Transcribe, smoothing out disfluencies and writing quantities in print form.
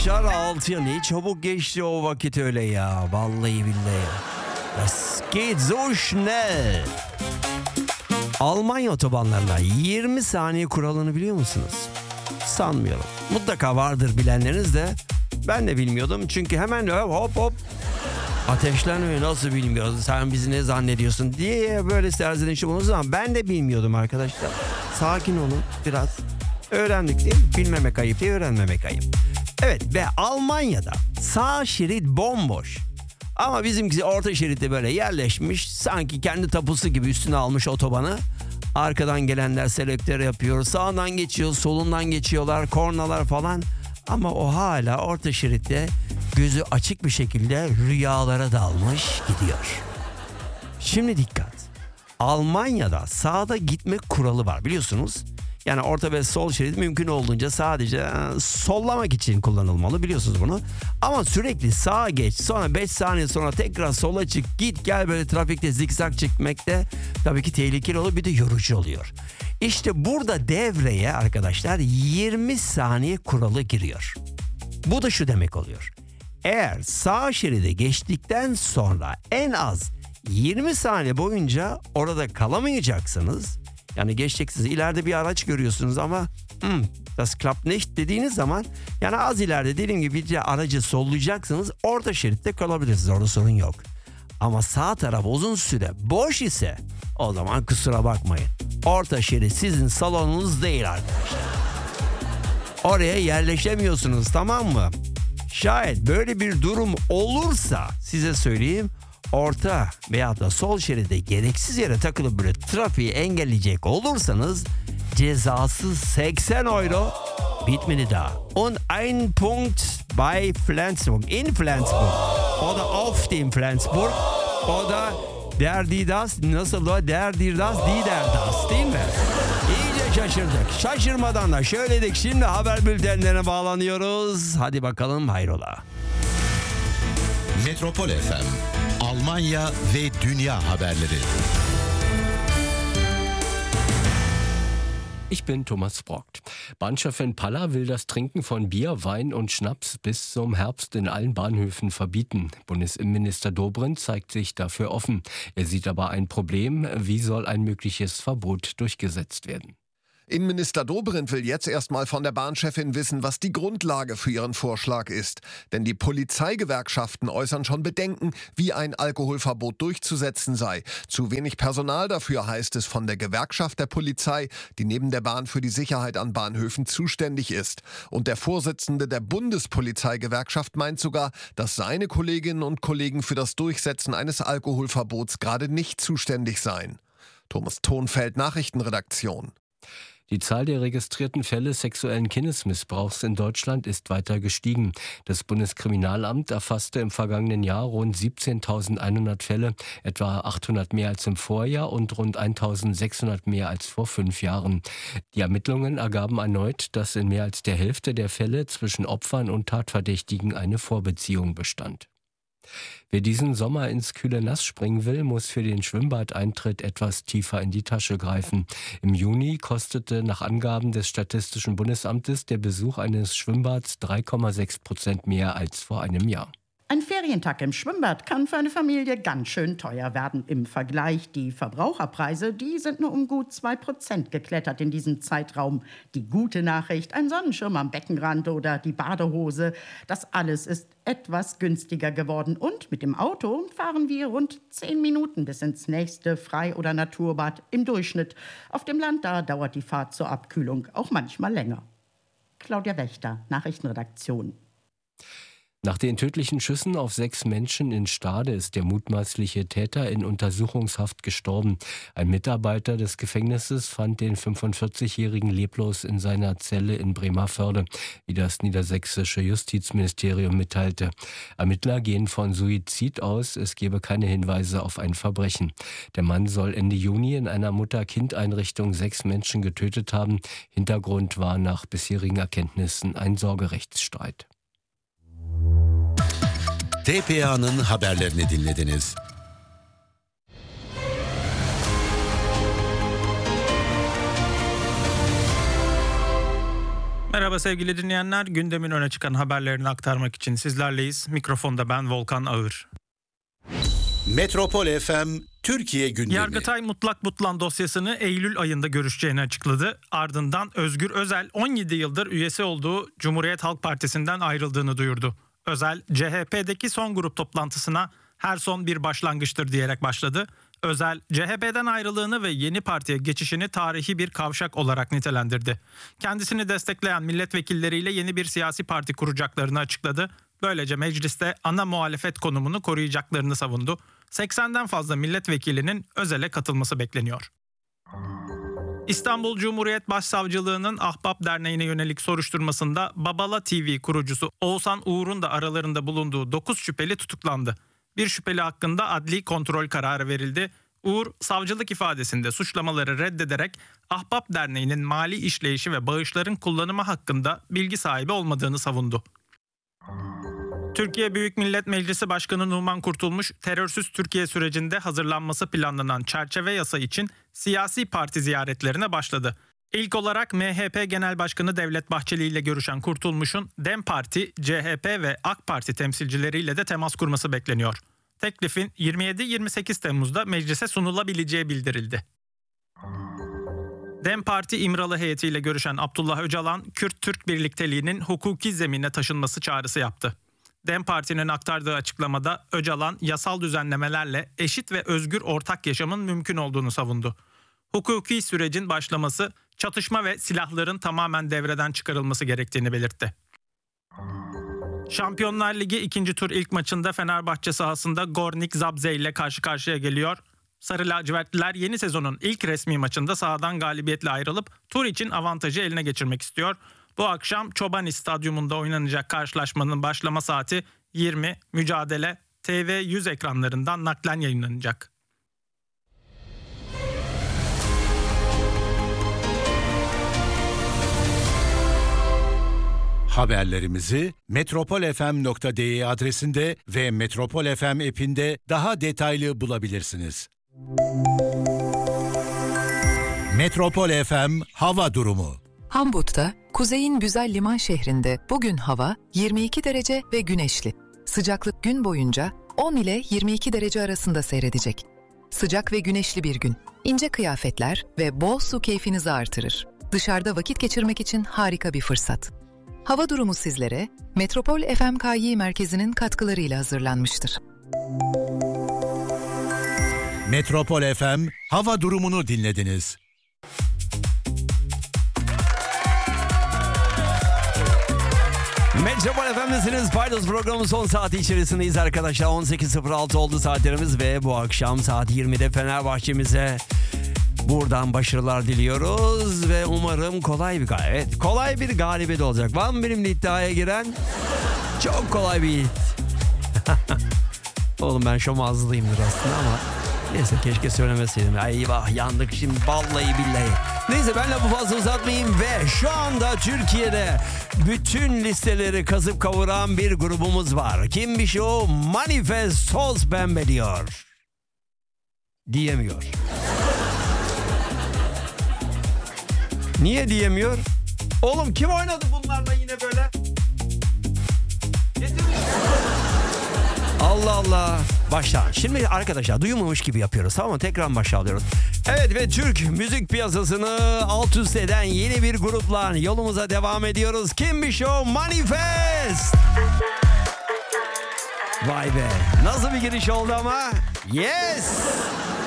arkadaşlar, 6 yıl ne çabuk geçti o vakit öyle ya. Vallahi billahi. Das geht so schnell. Almanya otobanlarında 20 saniye kuralını biliyor musunuz? Sanmıyorum. Mutlaka vardır bilenleriniz de. Ben de bilmiyordum çünkü hemen hop hop ateşlenmiyor, nasıl bilmiyorsun, sen bizi ne zannediyorsun diye böyle serzenişi bulunduğu zaman ben de bilmiyordum arkadaşlar. Sakin olun biraz. Öğrendik değil mi? Bilmemek ayıp değil, öğrenmemek ayıp. Evet, ve Almanya'da sağ şerit bomboş. Ama bizimkisi orta şeritte böyle yerleşmiş, sanki kendi tapusu gibi üstüne almış otobanı. Arkadan gelenler selektör yapıyor, sağdan geçiyor, solundan geçiyorlar, kornalar falan. Ama o hala orta şeritte gözü açık bir şekilde rüyalara dalmış gidiyor. Şimdi dikkat. Almanya'da sağda gitme kuralı var biliyorsunuz. Yani orta ve sol şerit mümkün olduğunca sadece sollamak için kullanılmalı, biliyorsunuz bunu. Ama sürekli sağa geç, sonra 5 saniye sonra tekrar sola çık, git gel, böyle trafikte zikzak çekmek de tabii ki tehlikeli oluyor, bir de yorucu oluyor. İşte burada devreye arkadaşlar 20 saniye kuralı giriyor. Bu da şu demek oluyor. Eğer sağ şeride geçtikten sonra en az 20 saniye boyunca orada kalamayacaksınız. Yani geçeceksiniz, ileride bir araç görüyorsunuz ama das klappt nicht dediğiniz zaman, yani az ileride dediğim gibi bir aracı sollayacaksınız, orta şeritte kalabilirsiniz, orada sorun yok. Ama sağ taraf uzun süre boş ise o zaman kusura bakmayın, orta şerit sizin salonunuz değil arkadaşlar. Oraya yerleşemiyorsunuz, tamam mı? Şayet böyle bir durum olursa size söyleyeyim, orta veya da sol şeride gereksiz yere takılıp böyle trafiği engelleyecek olursanız cezası 80 euro, bitmedi daha. Und ein Punkt bei Flensburg, in Flensburg oder auf dem Flensburg oder der die das, nasıl o, der die das, die der das, değil mi? İyice şaşırdık. Şaşırmadan da şöyle dedik, şimdi haber bültenlerine bağlanıyoruz. Hadi bakalım hayrola. Metropol FM, Almanya ve dünya haberleri. Ich bin Thomas Brockt. Bahnchefin Palla will das Trinken von Bier, Wein und Schnaps bis zum Herbst in allen Bahnhöfen verbieten. Bundesinnenminister Dobrindt zeigt sich dafür offen. Er sieht aber ein Problem. Wie soll ein mögliches Verbot durchgesetzt werden? Innenminister Dobrindt will jetzt erstmal von der Bahnchefin wissen, was die Grundlage für ihren Vorschlag ist. Denn die Polizeigewerkschaften äußern schon Bedenken, wie ein Alkoholverbot durchzusetzen sei. Zu wenig Personal dafür, heißt es von der Gewerkschaft der Polizei, die neben der Bahn für die Sicherheit an Bahnhöfen zuständig ist. Und der Vorsitzende der Bundespolizeigewerkschaft meint sogar, dass seine Kolleginnen und Kollegen für das Durchsetzen eines Alkoholverbots gerade nicht zuständig seien. Thomas Thonfeld, Nachrichtenredaktion. Die Zahl der registrierten Fälle sexuellen Kindesmissbrauchs in Deutschland ist weiter gestiegen. Das Bundeskriminalamt erfasste im vergangenen Jahr rund 17.100 Fälle, etwa 800 mehr als im Vorjahr und rund 1.600 mehr als vor 5 Jahren. Die Ermittlungen ergaben erneut, dass in mehr als der Hälfte der Fälle zwischen Opfern und Tatverdächtigen eine Vorbeziehung bestand. Wer diesen Sommer ins kühle Nass springen will, muss für den Schwimmbadeintritt etwas tiefer in die Tasche greifen. Im Juni kostete nach Angaben des Statistischen Bundesamtes der Besuch eines Schwimmbads 3,6% mehr als vor einem Jahr. Ein Ferientag im Schwimmbad kann für eine Familie ganz schön teuer werden. Im Vergleich, die Verbraucherpreise, die sind nur um gut 2% geklettert in diesem Zeitraum. Die gute Nachricht, ein Sonnenschirm am Beckenrand oder die Badehose, das alles ist etwas günstiger geworden. Und mit dem Auto fahren wir rund 10 Minuten bis ins nächste Frei- oder Naturbad im Durchschnitt. Auf dem Land, da dauert die Fahrt zur Abkühlung auch manchmal länger. Claudia Wächter, Nachrichtenredaktion. Nach den tödlichen Schüssen auf 6 Menschen in Stade ist der mutmaßliche Täter in Untersuchungshaft gestorben. Ein Mitarbeiter des Gefängnisses fand den 45-Jährigen leblos in seiner Zelle in Bremervörde, wie das niedersächsische Justizministerium mitteilte. Ermittler gehen von Suizid aus, es gebe keine Hinweise auf ein Verbrechen. Der Mann soll Ende Juni in einer Mutter-Kind-Einrichtung 6 Menschen getötet haben. Hintergrund war nach bisherigen Erkenntnissen ein Sorgerechtsstreit. TPA'nın haberlerini dinlediniz. Merhaba sevgili dinleyenler. Gündemin öne çıkan haberlerini aktarmak için sizlerleyiz. Mikrofonda ben Volkan Ağır. Metropol FM Türkiye gündemi. Yargıtay Mutlak Butlan dosyasını Eylül ayında görüşeceğini açıkladı. Ardından Özgür Özel 17 yıldır üyesi olduğu Cumhuriyet Halk Partisi'nden ayrıldığını duyurdu. Özel, CHP'deki son grup toplantısına her son bir başlangıçtır diyerek başladı. Özel, CHP'den ayrılığını ve yeni partiye geçişini tarihi bir kavşak olarak nitelendirdi. Kendisini destekleyen milletvekilleriyle yeni bir siyasi parti kuracaklarını açıkladı. Böylece mecliste ana muhalefet konumunu koruyacaklarını savundu. 80'den fazla milletvekilinin Özel'e katılması bekleniyor. İstanbul Cumhuriyet Başsavcılığı'nın Ahbap Derneği'ne yönelik soruşturmasında Babala TV kurucusu Oğuzhan Uğur'un da aralarında bulunduğu 9 şüpheli tutuklandı. Bir şüpheli hakkında adli kontrol kararı verildi. Uğur, savcılık ifadesinde suçlamaları reddederek Ahbap Derneği'nin mali işleyişi ve bağışların kullanımı hakkında bilgi sahibi olmadığını savundu. Türkiye Büyük Millet Meclisi Başkanı Numan Kurtulmuş, terörsüz Türkiye sürecinde hazırlanması planlanan çerçeve yasa için siyasi parti ziyaretlerine başladı. İlk olarak MHP Genel Başkanı Devlet Bahçeli ile görüşen Kurtulmuş'un DEM Parti, CHP ve AK Parti temsilcileriyle de temas kurması bekleniyor. Teklifin 27-28 Temmuz'da meclise sunulabileceği bildirildi. DEM Parti İmralı heyetiyle görüşen Abdullah Öcalan, Kürt-Türk birlikteliğinin hukuki zemine taşınması çağrısı yaptı. DEM Parti'nin aktardığı açıklamada Öcalan, yasal düzenlemelerle eşit ve özgür ortak yaşamın mümkün olduğunu savundu. Hukuki sürecin başlaması, çatışma ve silahların tamamen devreden çıkarılması gerektiğini belirtti. Şampiyonlar Ligi 2. tur ilk maçında Fenerbahçe sahasında Gornik Zabrze ile karşı karşıya geliyor. Sarı lacivertliler yeni sezonun ilk resmi maçında sahadan galibiyetle ayrılıp tur için avantajı eline geçirmek istiyor. Bu akşam Çobani Stadyumunda oynanacak karşılaşmanın başlama saati 20, mücadele TV100 ekranlarından naklen yayınlanacak. Haberlerimizi metropolfm.de adresinde ve Metropol FM app'inde daha detaylı bulabilirsiniz. Metropol FM hava durumu. Hamburg'da, kuzeyin güzel liman şehrinde bugün hava 22 derece ve güneşli. Sıcaklık gün boyunca 10 ile 22 derece arasında seyredecek. Sıcak ve güneşli bir gün. İnce kıyafetler ve bol su keyfinizi artırır. Dışarıda vakit geçirmek için harika bir fırsat. Hava durumu sizlere Metropol FMKY merkezinin katkılarıyla hazırlanmıştır. Metropol FM hava durumunu dinlediniz. Metropol FM'desiniz. Paydos programının son saati içerisindeyiz arkadaşlar. 18.06 oldu saatlerimiz ve bu akşam saat 20'de Fenerbahçe'mize buradan başarılar diliyoruz ve umarım kolay bir galibiyet olacak. Var mı benimle iddiaya giren? Çok kolay bir Oğlum ben şomazlıyımdır aslında ama neyse keşke söylemeseydim. Eyvah yandık şimdi vallahi billahi. Neyse ben lafı fazla uzatmayayım ve şu anda Türkiye'de bütün listeleri kazıp kavuran bir grubumuz var. Kimmiş o? Manifest Toz Pembe diyor. Diyemiyor. Niye diyemiyor? Oğlum kim oynadı bunlarla yine böyle? Allah Allah. Başla. Şimdi arkadaşlar duymamış gibi yapıyoruz, tamam mı? Tekrar başa alıyoruz. Evet ve Türk müzik piyasasını alt üst eden yeni bir grupla yolumuza devam ediyoruz. Kimmiş o? Manifest. Vay be. Nasıl bir giriş oldu ama? Yes.